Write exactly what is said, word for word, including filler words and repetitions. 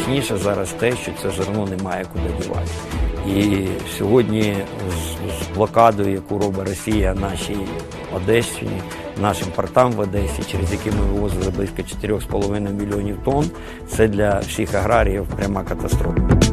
найстрашніше зараз те, що це зерно немає куди дівати. І сьогодні з, з блокадою, яку робить Росія нашій Одещині, нашим портам в Одесі, через які ми вивозили близько чотирьох з половиною мільйонів тонн, це для всіх аграріїв пряма катастрофа.